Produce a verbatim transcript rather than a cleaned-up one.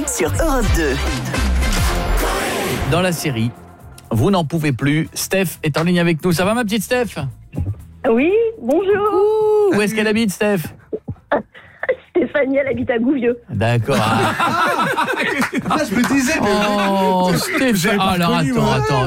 sur Europe deux. Dans la série, vous n'en pouvez plus, Steph est en ligne avec nous. Ça va ma petite Steph ? Oui, bonjour. Ouh, où est-ce qu'elle habite Steph ? Stéphanie, elle habite à Gouvieux. D'accord. Ah, Ah, je me disais, mais oh, Steph. J'avais pas Alors reconnu, attends, moi. attends.